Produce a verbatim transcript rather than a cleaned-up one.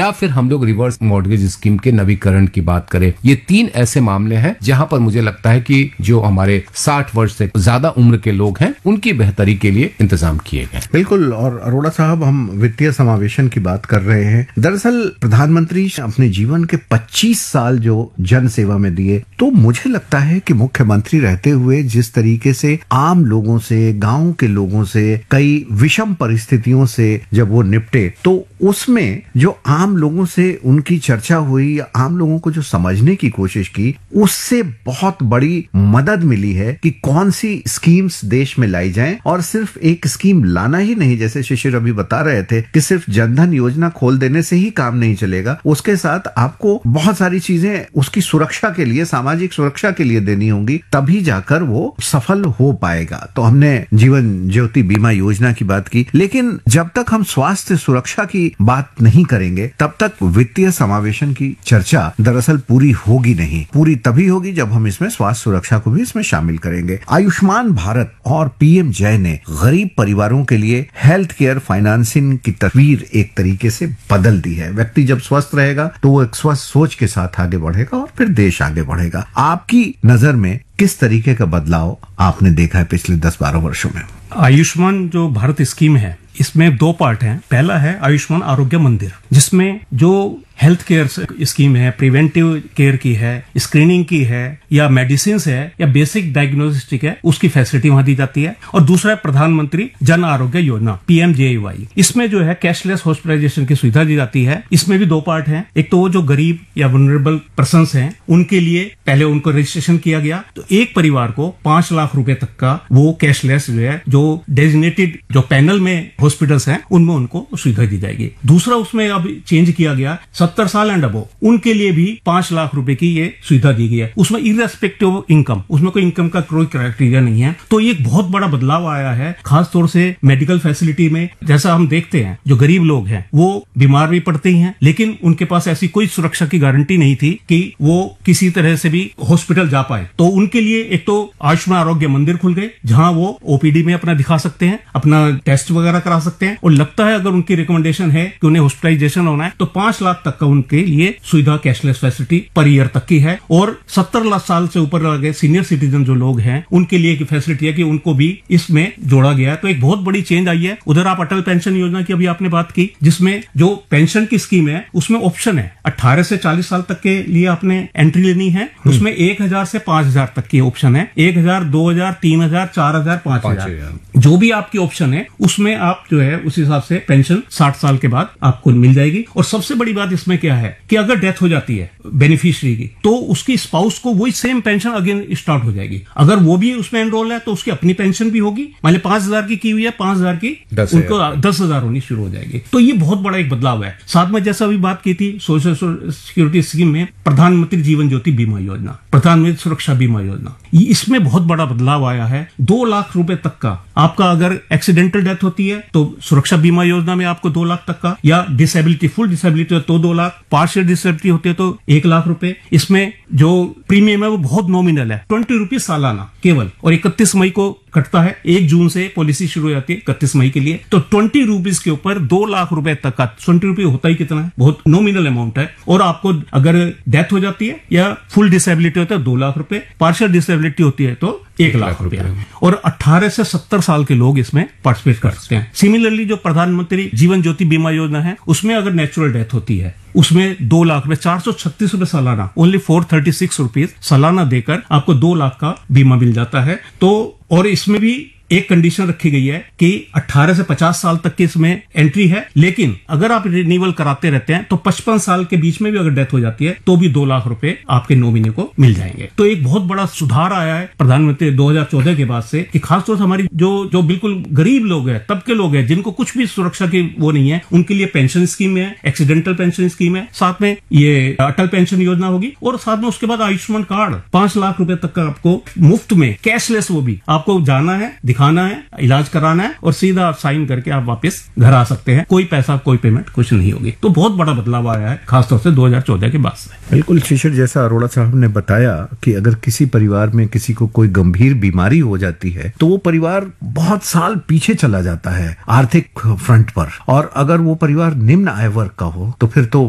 या फिर हम लोग रिवर्स मॉर्गेज स्कीम के नवीकरण की बात करें, ये तीन ऐसे मामले हैं जहां पर मुझे लगता है कि जो हमारे साठ वर्ष से ज्यादा उम्र के लोग हैं उनकी बेहतरी के लिए इंतजाम किए गए। बिल्कुल। और अरोड़ा साहब, हम वित्तीय समावेशन की बात कर रहे हैं। दरअसल प्रधानमंत्री अपने जीवन के पच्चीस साल जो जन सेवा में दिए, तो मुझे लगता है कि मुख्यमंत्री रहते हुए जिस तरीके से आम लोगों से, गांव के लोगों से, कई विषम परिस्थितियों से जब वो निपटे, तो उसमें जो आम लोगों से उनकी चर्चा हुई, आम लोगों को जो समझने की कोशिश की, उससे बहुत बड़ी मदद मिली है कि कौन सी स्कीम्स देश में लाई जाएं। और सिर्फ एक स्कीम लाना ही नहीं, जैसे शिशिर अभी बता रहे थे कि सिर्फ जनधन योजना खोल देने से ही काम नहीं चलेगा, उसके साथ आपको बहुत सारी चीजें उसकी सुरक्षा के लिए, सामाजिक सुरक्षा के लिए देनी होंगी, तभी जाकर वो सफल हो पाएगा। तो हमने जीवन ज्योति बीमा योजना की बात की, लेकिन जब तक हम स्वास्थ्य सुरक्षा की बात नहीं करेंगे तब तक वित्तीय समावेशन की चर्चा दरअसल पूरी होगी नहीं। पूरी तभी होगी जब हम इसमें स्वास्थ्य सुरक्षा को भी इसमें शामिल करेंगे। आयुष्मान भारत और पीएम जय ने गरीब परिवारों के लिए हेल्थ केयर फाइनेंसिंग की तस्वीर एक तरीके से बदल दी है। व्यक्ति जब स्वस्थ रहेगा तो वो एक स्वस्थ सोच के साथ आगे बढ़ेगा और फिर देश आगे बढ़ेगा। आपकी नजर में किस तरीके का बदलाव आपने देखा है पिछले दस बारह वर्षों में? आयुष्मान जो भारत स्कीम है, इसमें दो पार्ट हैं। पहला है आयुष्मान आरोग्य मंदिर, जिसमें जो हेल्थ केयर स्कीम है, प्रिवेंटिव केयर की है, स्क्रीनिंग की है, या मेडिसिन है, या बेसिक डायग्नोस्टिक है, उसकी फैसिलिटी वहां दी जाती है। और दूसरा है प्रधानमंत्री जन आरोग्य योजना, पीएमजेएवाई। इसमें जो है कैशलेस हॉस्पिटलाइजेशन की सुविधा दी जाती है। इसमें भी दो पार्ट हैं। एक तो वो जो गरीब या वनरेबल पर्सन्स हैं, उनके लिए पहले उनको रजिस्ट्रेशन किया गया, तो एक परिवार को पांच लाख रुपए तक का वो कैशलेस जो है, जो डेजिग्नेटेड जो पैनल में हॉस्पिटल्स हैं उनमें उनको सुविधा दी जाएगी। दूसरा उसमें अब चेंज किया गया, सत्तर साल एंड अबो उनके लिए भी पांच लाख रुपए की ये सुविधा दी गई है। उसमें इररेस्पेक्टिव ऑफ इनकम, उसमें कोई इनकम का कोई क्राइटेरिया नहीं है। तो ये एक बहुत बड़ा बदलाव आया है, खासतौर से मेडिकल फैसिलिटी में। जैसा हम देखते हैं, जो गरीब लोग हैं वो बीमार भी पड़ते ही हैं, लेकिन उनके पास ऐसी कोई सुरक्षा की गारंटी नहीं थी कि वो किसी तरह से भी हॉस्पिटल जा पाए। तो उनके लिए एक तो आयुष्मान आरोग्य मंदिर खुल गए, जहां वो ओपीडी में अपना दिखा सकते हैं, अपना टेस्ट वगैरह करा सकते हैं। और लगता है अगर उनकी रिकमेंडेशन है कि उन्हें हॉस्पिटलाइजेशन होना है, तो पांच लाख तक का उनके लिए सुविधा कैशलेस फैसिलिटी पर ईयर तक की है। और सत्तर लाख साल से ऊपर लगे सीनियर सिटीजन जो लोग हैं, उनके लिए एक फैसिलिटी है कि उनको भी इसमें जोड़ा गया है। तो एक बहुत बड़ी चेंज आई है। उधर आप अटल पेंशन योजना की अभी आपने बात की, जिसमें जो पेंशन की स्कीम है उसमें ऑप्शन है, अट्ठारह से चालीस साल तक के लिए आपने एंट्री लेनी है। उसमें एक हजार से पांच हजार तक की ऑप्शन है, एक हजार, दो हजार, तीन हजार, चार हजार, पांच हजार, जो भी आपकी ऑप्शन है उसमें आप जो है उस हिसाब से पेंशन साठ साल के बाद आपको मिल जाएगी। और सबसे बड़ी बात इसमें क्या है कि अगर डेथ हो जाती है बेनिफिशियरी की, तो उसकी स्पाउस को वही सेम पेंशन अगेन स्टार्ट हो जाएगी। अगर वो भी उसमें एनरोल है तो उसकी अपनी पेंशन भी होगी। मान ली पांच हजार की की हुई है, पांच हजार की उनको दस हजार होनी शुरू हो जाएगी। तो ये बहुत बड़ा एक बदलाव है। साथ में जैसा अभी बात की थी सोशल सिक्योरिटी स्कीम में, प्रधानमंत्री जीवन ज्योति बीमा योजना, प्रधानमंत्री सुरक्षा बीमा योजना, इसमें बहुत बड़ा बदलाव आया है। दो लाख रुपए तक का आपका अगर एक्सीडेंटल डेथ होती है तो सुरक्षा बीमा योजना में आपको दो लाख तक का, या डिसेबिलिटी, फुल डिसेबिलिटी हो तो दो लाख, पार्शियल डिसेबिलिटी होती है तो एक लाख रुपए। इसमें जो प्रीमियम है वो बहुत नॉमिनल है, ट्वेंटी रुपीज सालाना केवल, और इकतीस मई को कटता है। एक जून से पॉलिसी शुरू हो जाती है इकतीस मई के लिए। तो ट्वेंटी रुपीज के ऊपर दो लाख रुपए तक का, ट्वेंटी रुपये होता ही कितना है, बहुत नॉमिनल अमाउंट है। और आपको अगर डेथ हो जाती है या फुल डिसेबिलिटी होता है दो लाख रुपए, पार्शियल डिसेबिलिटी होती है तो एक लाख रुपया। और अठारह से सत्तर साल के लोग इसमें पार्टिसिपेट कर सकते हैं। सिमिलरली जो प्रधानमंत्री जीवन ज्योति बीमा योजना है, उसमें अगर नेचुरल डेथ होती है उसमें दो लाख रुपए, चार सौ छत्तीस रुपए सालाना, only four thirty six rupees सालाना देकर आपको दो लाख का बीमा मिल जाता है। तो और इसमें भी एक कंडीशन रखी गई है कि अठारह से पचास साल तक की इसमें एंट्री है, लेकिन अगर आप रिन्यूअल कराते रहते हैं तो पचपन साल के बीच में भी अगर डेथ हो जाती है तो भी दो लाख रुपए आपके नॉमिनी को मिल जाएंगे। तो एक बहुत बड़ा सुधार आया है प्रधानमंत्री दो हजार चौदह के बाद से, कि खासतौर से हमारी जो जो बिल्कुल गरीब लोग हैं, तबके लोग हैं, जिनको कुछ भी सुरक्षा की वो नहीं है, उनके लिए पेंशन स्कीम है, एक्सीडेंटल पेंशन स्कीम है, साथ में ये अटल पेंशन योजना होगी, और साथ में उसके बाद आयुष्मान कार्ड पांच लाख रुपए तक का आपको मुफ्त में कैशलेस, वो भी आपको जाना है, दिखाना है, इलाज कराना है, और सीधा आप साइन करके आप वापस घर आ सकते हैं। कोई पैसा, कोई पेमेंट कुछ नहीं होगी। तो बहुत बड़ा बदलाव आया है खासतौर से दो हजार चौदह के बाद से। बिल्कुल शिशिर, जैसा अरोड़ा साहब ने बताया कि अगर किसी परिवार में किसी को कोई गंभीर बीमारी हो जाती है तो वो परिवार बहुत साल पीछे चला जाता है आर्थिक फ्रंट पर, और अगर वो परिवार निम्न आय वर्ग का हो तो फिर तो